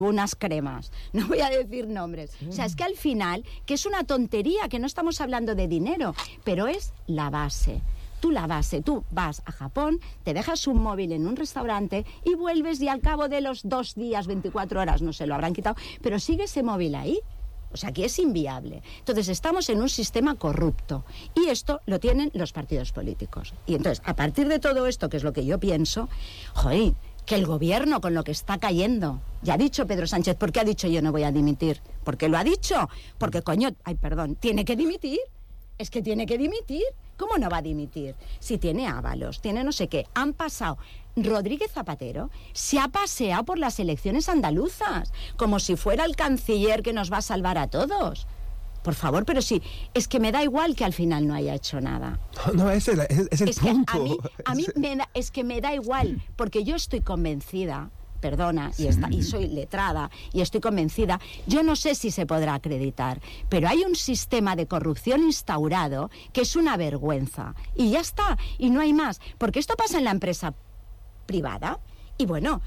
unas cremas, no voy a decir nombres. O sea, es que al final, que es una tontería, que no estamos hablando de dinero, pero es la base. Tú vas a Japón, te dejas un móvil en un restaurante y vuelves y al cabo de los 2 días, 24 horas, no sé, lo habrán quitado, pero sigue ese móvil ahí. O sea, que es inviable. Entonces, estamos en un sistema corrupto y esto lo tienen los partidos políticos. Y entonces, a partir de todo esto, que es lo que yo pienso, joder, que el gobierno con lo que está cayendo, ya ha dicho Pedro Sánchez, ¿por qué ha dicho yo no voy a dimitir? ¿Por qué lo ha dicho? Porque tiene que dimitir. Es que tiene que dimitir. ¿Cómo no va a dimitir? Si tiene ávalos, tiene no sé qué. Han pasado. Rodríguez Zapatero se ha paseado por las elecciones andaluzas, como si fuera el canciller que nos va a salvar a todos. Por favor, pero sí, es que me da igual que al final no haya hecho nada. No, es el punto. A mí es que me da igual, porque yo estoy convencida, perdona, y soy letrada, y estoy convencida, yo no sé si se podrá acreditar, pero hay un sistema de corrupción instaurado que es una vergüenza, y ya está, y no hay más, porque esto pasa en la empresa privada, y bueno,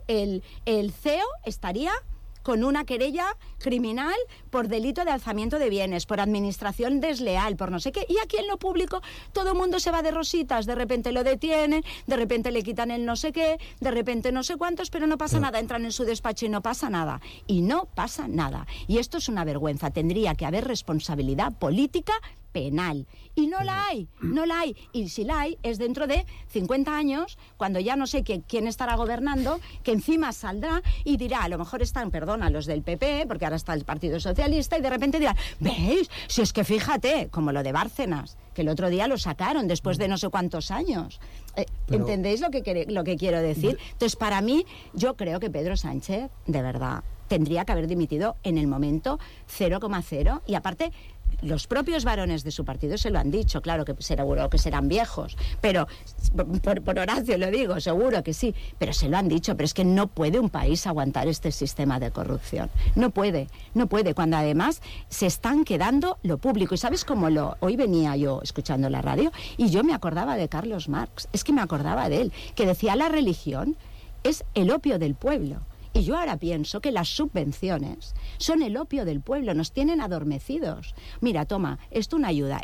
el CEO estaría con una querella criminal por delito de alzamiento de bienes, por administración desleal, por no sé qué. Y aquí en lo público todo el mundo se va de rositas, de repente lo detienen, de repente le quitan el no sé qué, de repente no sé cuántos, pero no pasa nada, entran en su despacho y no pasa nada. Y no pasa nada. Y esto es una vergüenza. Tendría que haber responsabilidad política penal. Y no la hay. Y si la hay, es dentro de 50 años, cuando ya no sé quién estará gobernando, que encima saldrá y dirá, a lo mejor están, perdona, los del PP, porque ahora está el Partido Socialista, y de repente dirán, ¿veis? Si es que fíjate, como lo de Bárcenas, que el otro día lo sacaron después de no sé cuántos años. ¿Entendéis lo que quiero decir? Entonces, para mí, yo creo que Pedro Sánchez, de verdad, tendría que haber dimitido en el momento 0,0, y aparte los propios varones de su partido se lo han dicho, claro que seguro que serán viejos, pero por Horacio lo digo, seguro que sí, pero se lo han dicho. Pero es que no puede un país aguantar este sistema de corrupción, no puede, cuando además se están quedando lo público. Y sabes cómo hoy venía yo escuchando la radio y yo me acordaba de Carlos Marx, es que me acordaba de él, que decía, la religión es el opio del pueblo. Y yo ahora pienso que las subvenciones son el opio del pueblo, nos tienen adormecidos. Mira, toma, esto una ayuda.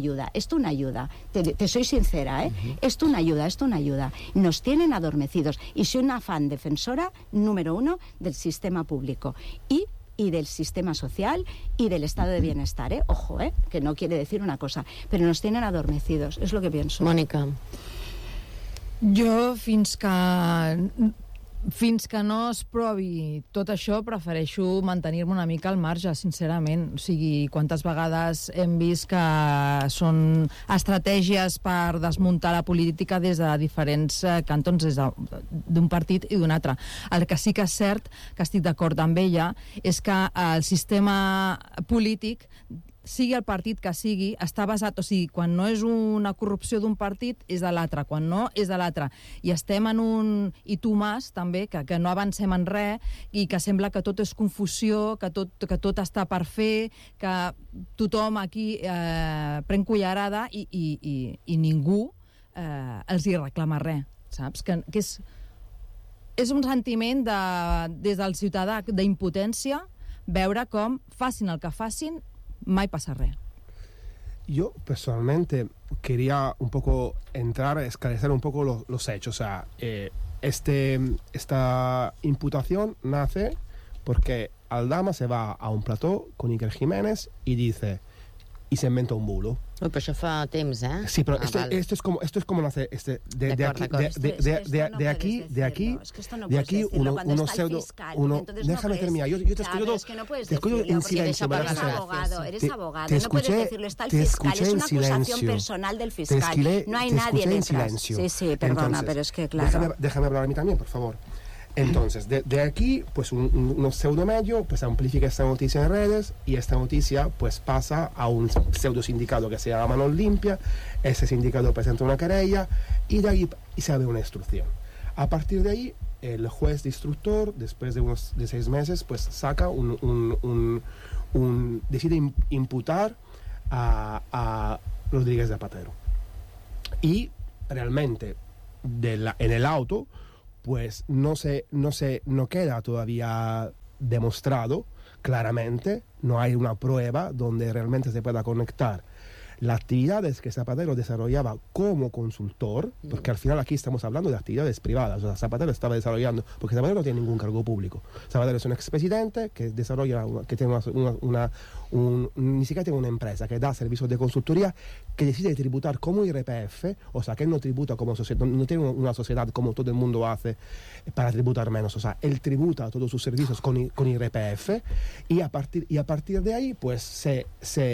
Te soy sincera, ¿eh? Esto una ayuda. Nos tienen adormecidos. Y soy una fan defensora número 1 del sistema público. Y del sistema social y del estado de bienestar, ¿eh? Ojo, que no quiere decir una cosa, pero nos tienen adormecidos, es lo que pienso. Mònica. Jo fins que no es provi tot això, prefereixo mantenir-me una mica al marge, sincerament. O sigui, quantes vegades hem vist que són estratègies per desmuntar la política des de diferents cantons, des d'un partit i d'un altre. El que sí que és cert, que estic d'acord amb ella, és que el sistema polític, sigui el partit que sigui, està basat, o sigui, quan no és una corrupció d'un partit, és de l'altre, quan no, és de l'altre. I estem en un i tu mas, també, que no avancem en res i que sembla que tot és confusió, que tot està per fer, que tothom aquí pren cullerada i ningú els hi reclama res, saps? Que és un sentiment des del ciutadà d'impotència veure com facin el que facin, mai pasa res. Yo personalmente quería un poco entrar a esclarecer un poco los hechos. O sea, esta imputación nace porque Aldama se va a un plató con Iker Jiménez y se inventa un bulo. Ui, però això fa temps, eh? Sí, pero esto es como nace de aquí uno pseudo, déjame terminar. Yo te escucho es que no puedes decirlo, en silencio. Eres abogado, no puedes decirlo, está el fiscal, es una acusación personal del fiscal, no hay nadie detrás. Sí, perdona, pero es que claro. Déjame hablar a mí también, por favor. Entonces, de aquí, pues unos pseudomedios pues amplifica esta noticia en redes y esta noticia pues pasa a un pseudo sindicato que se llama Manos Limpia. Ese sindicato presenta una querella y de ahí se abre una instrucción. A partir de ahí, el juez de instructor, después de 6 meses, pues saca decide imputar a Rodríguez Zapatero. Y realmente en el auto pues no queda todavía demostrado claramente, no hay una prueba donde realmente se pueda conectar las actividades que Zapatero desarrollaba como consultor, porque al final aquí estamos hablando de actividades privadas, o sea, Zapatero estaba desarrollando, porque Zapatero no tiene ningún cargo público. Zapatero es un expresidente que desarrolla, que tiene ni siquiera tiene una empresa que da servicios de consultoría, que decide tributar como IRPF, o sea, que él no tributa como sociedad, no tiene una sociedad como todo el mundo hace para tributar menos, o sea, él tributa todos sus servicios con IRPF y a partir de ahí pues se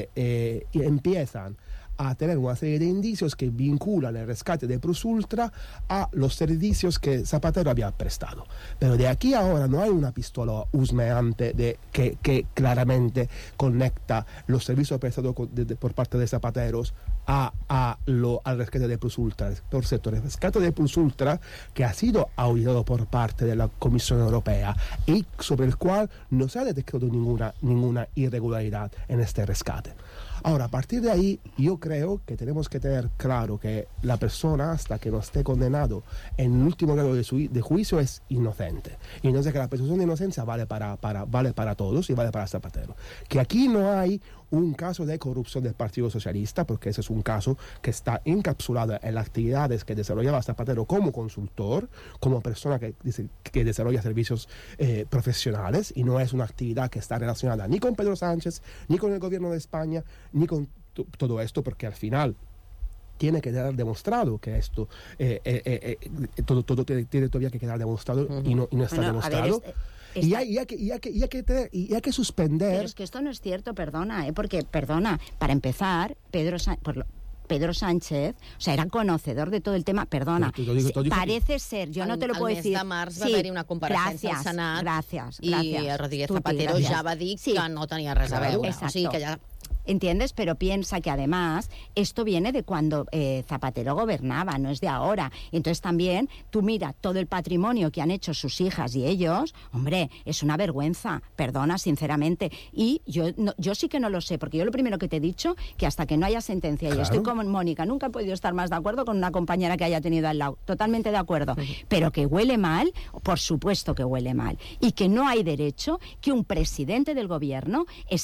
empiezan a tener una serie de indicios que vinculan el rescate de Prosultra a los servicios que Zapatero había prestado. Pero de aquí a ahora no hay una pistola husmeante que claramente conecta los servicios prestados por parte de Zapatero al rescate de Prosultra. Por cierto, el rescate de Prosultra, que ha sido auditado por parte de la Comisión Europea y sobre el cual no se ha detectado ninguna irregularidad en este rescate. Ahora, a partir de ahí, yo creo que tenemos que tener claro que la persona, hasta que no esté condenado en el último grado de juicio, es inocente. Y entonces que la presunción de inocencia vale para todos y vale para Zapatero. Que aquí no hay un caso de corrupción del Partido Socialista, porque ese es un caso que está encapsulado en las actividades que desarrollaba Zapatero como consultor, como persona que desarrolla servicios profesionales, y no es una actividad que está relacionada ni con Pedro Sánchez, ni con el gobierno de España, ni con todo esto, porque al final tiene que quedar demostrado que esto todo tiene todavía que quedar demostrado y no está demostrado. Y hay que suspender. Pero es que esto no es cierto, porque, para empezar, Pedro Sánchez, o sea, era conocedor de todo el tema, parece ser, jo no te lo puedo decir. Al mes de març va haver-hi una compareixença al Senat i Rodríguez Zapatero ja va dir que no tenia res a veure. O sigui que ja... ¿Entiendes? Pero piensa que además esto viene de cuando Zapatero gobernaba, no es de ahora. Entonces también tú mira todo el patrimonio que han hecho sus hijas y ellos, hombre, es una vergüenza, sinceramente. Y yo sí que no lo sé, porque yo lo primero que te he dicho, que hasta que no haya sentencia, y estoy con Mónica, nunca he podido estar más de acuerdo con una compañera que haya tenido al lado, totalmente de acuerdo, pero que huele mal, por supuesto que huele mal, y que no hay derecho que un presidente del gobierno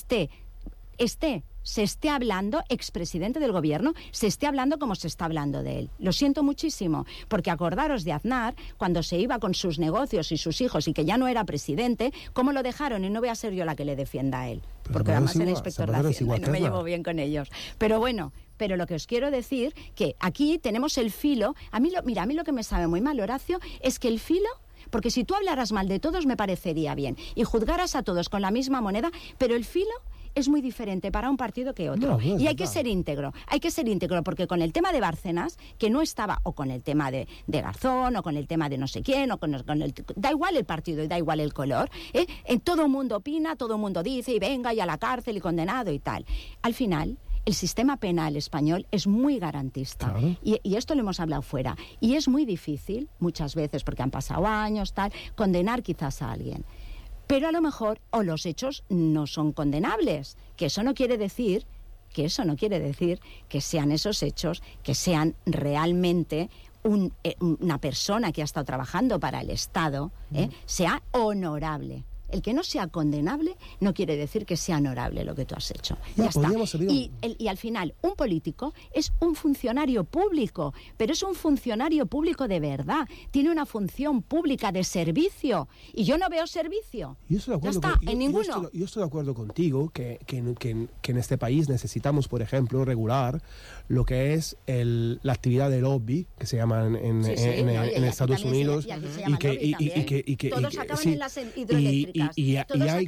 se esté hablando, expresidente del gobierno, se esté hablando como se está hablando de él. Lo siento muchísimo, porque acordaros de Aznar, cuando se iba con sus negocios y sus hijos y que ya no era presidente, cómo lo dejaron, y no voy a ser yo la que le defienda a él, porque además el inspector de Hacienda y no me llevo bien con ellos. Pero bueno, lo que os quiero decir, que aquí tenemos el filo. A mí lo que me sabe muy mal, Horacio, es que el filo, porque si tú hablaras mal de todos me parecería bien, y juzgaras a todos con la misma moneda, pero el filo es muy diferente para un partido que otro. Y hay que ser íntegro, porque con el tema de Bárcenas, que no estaba, o con el tema de Garzón, o con el tema de no sé quién, da igual el partido y da igual el color, en todo el mundo opina, todo el mundo dice, y venga, y a la cárcel, y condenado, y tal. Al final, el sistema penal español es muy garantista. Claro. Y esto lo hemos hablado fuera. Y es muy difícil, muchas veces, porque han pasado años, condenar quizás a alguien. Pero a lo mejor, o los hechos no son condenables, que eso no quiere decir que sean esos hechos, que sean realmente una persona que ha estado trabajando para el Estado, sea honorable. El que no sea condenable no quiere decir que sea honorable lo que tú has hecho. Ya está. Y al final, un político es un funcionario público, pero es un funcionario público de verdad. Tiene una función pública de servicio. Y yo no veo servicio. Yo estoy de acuerdo en ninguno. Yo estoy de acuerdo contigo que en este país necesitamos, por ejemplo, regular lo que es la actividad de lobby, que se llama en Estados Unidos. Todos acaban en las hidroeléctricas. Y hay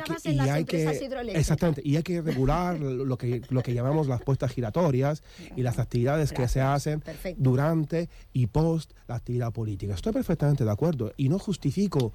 que regular lo que llamamos las puestas giratorias y las actividades que se hacen durante y post la actividad política. Estoy perfectamente de acuerdo y no justifico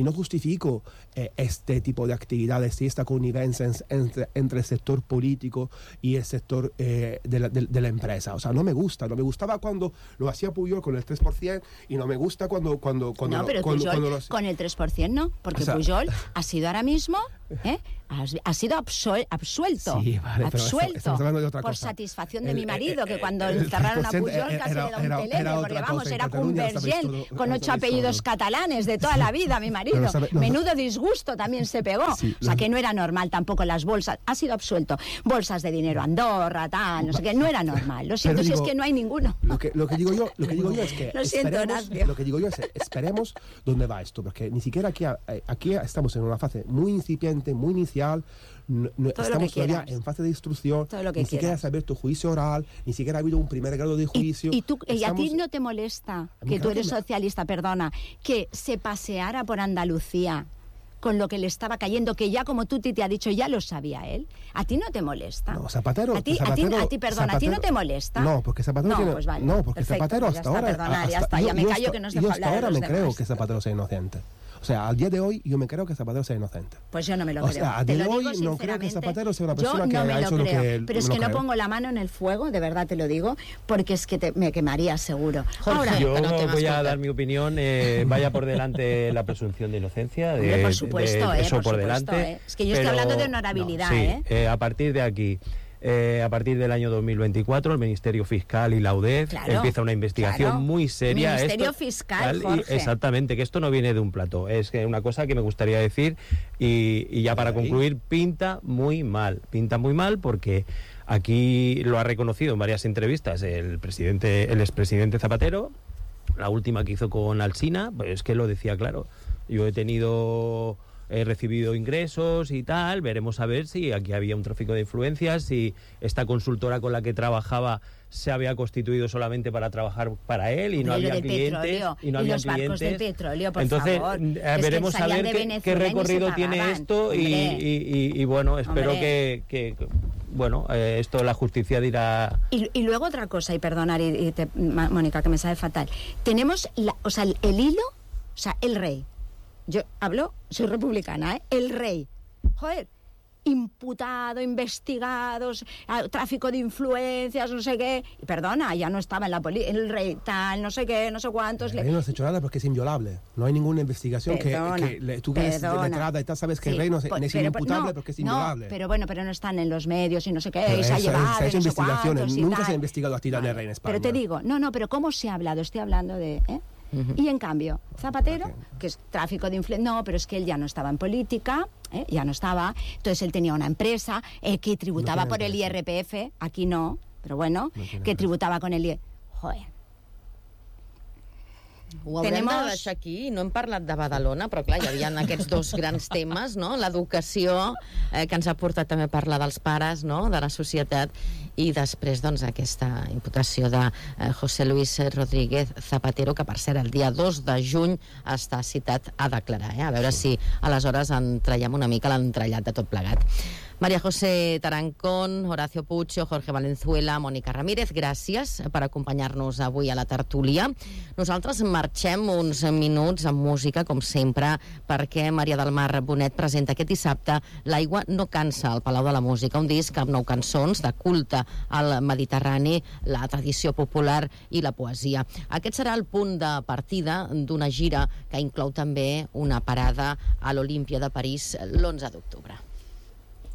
este tipo de actividades y esta connivencia entre el sector político y el sector de la empresa. O sea, no me gustaba cuando lo hacía Pujol con el 3% y no me gusta cuando no, pero Pujol con el 3% no, porque Pujol ha sido ahora mismo, ha sido absuelto. Sí, vale, absuelto estamos hablando de otra por cosa. satisfacción de mi marido, que cuando encerraron a Pujol casi le da un telele, porque vamos, era Convergent, con 8 apellidos catalanes de toda la vida, mi marido. Menudo disgusto también se pegó. O sea, que no era normal tampoco las bolsas. Ha sido absuelto. Bolsas de dinero, Andorra, tal, no sé qué. No era normal. Lo siento, si es que no hay ninguno. Lo que digo yo es que lo siento, Horacio. lo que digo yo es esperemos dónde va esto, porque ni siquiera aquí estamos en una fase muy incipiente, muy inicial. Estamos todavía en fase de instrucción, ni siquiera se ha abierto juicio oral, ni siquiera ha habido un primer grado de juicio. ¿Y a ti no te molesta, que tú eres socialista, perdona, que se paseara por Andalucía con lo que le estaba cayendo, que ya, como tú te ha dicho, ya lo sabía él? ¿A ti no te molesta? No, Zapatero... ¿A ti no te molesta? No, porque Zapatero tiene... Pues vale, no, porque perfecto, Zapatero pues hasta ahora... Perdona, ya está, ya me callo, que no se yo hablar hasta ahora de los me creo demás. que Zapatero sea inocente. O sea, al día de hoy yo me creo que Zapatero sea inocente. Pues yo no me lo O creo. sea, a día de hoy no creo que Zapatero sea una persona que ha hecho lo que... Pero es que no pongo la mano en el fuego, de verdad te lo digo, porque es que me quemaría seguro. Jorge, yo voy a dar mi opinión. Vaya por delante la presunción de inocencia. Por supuesto, eso por delante. Supuesto. Es que yo estoy hablando de honorabilidad. A partir de aquí... a partir del año 2024, el Ministerio Fiscal y la UDEF empieza una investigación muy seria. Ministerio Fiscal, Jorge. Exactamente, que esto no viene de un plato. Es que una cosa que me gustaría decir, y ya para concluir, pinta muy mal porque aquí lo ha reconocido en varias entrevistas el expresidente Zapatero, la última que hizo con Alsina, pues es que lo decía claro. Yo he recibido ingresos y tal, veremos a ver si aquí había un tráfico de influencias, si esta consultora con la que trabajaba se había constituido solamente para trabajar para él y no había clientes. Y los barcos de petróleo, por Entonces, favor. veremos a ver qué recorrido tiene esto y bueno, espero que esto la justicia dirá... Y luego otra cosa, y perdonar, Mónica, que me sabe fatal. Tenemos el hilo, o sea, el rey. Yo hablo, soy republicana, el rey. Joder, imputado, investigados, tráfico de influencias, no sé qué. Y perdona, ya no estaba en la policía, el rey tal, no sé qué, no sé cuántos. El rey no has hecho nada porque es inviolable. No hay ninguna investigación tú que eres letrada y tal, sabes que el rey no es inimputable porque es inviolable. No, pero no están en los medios y no sé qué, pero se ha llevado, se ha hecho investigaciones, nunca se ha tal. investigado a tirar del rey en España. Pero te digo, pero ¿cómo se ha hablado? Estoy hablando de... Y en cambio, Zapatero, que es tráfico de influencia, no, pero es que él ya no estaba en política, ya no estaba, entonces él tenía una empresa que tributaba por el IRPF, aquí no, pero bueno, que tributaba con el IRPF. Joder. Ho haurem de deixar aquí. No hem parlat de Badalona, però clar, hi havia aquests dos grans temes, no? L'educació, que ens ha portat també a parlar dels pares, no?, de la societat, i després, doncs, aquesta imputació de José Luis Rodríguez Zapatero, que, per cert, el dia 2 de juny està citat a declarar. A veure si aleshores en traiem una mica l'entrellat de tot plegat. María José Tarancón, Horacio Pucho, Jorge Valenzuela, Mònica Ramírez, gràcies per acompanyar-nos avui a la tertúlia. Nosaltres marxem uns minuts amb música, com sempre, perquè Maria del Mar Bonet presenta aquest dissabte L'aigua no cansa al Palau de la Música, un disc amb 9 cançons de culte al Mediterrani, la tradició popular i la poesia. Aquest serà el punt de partida d'una gira que inclou també una parada a l'Olímpia de París l'11 d'octubre.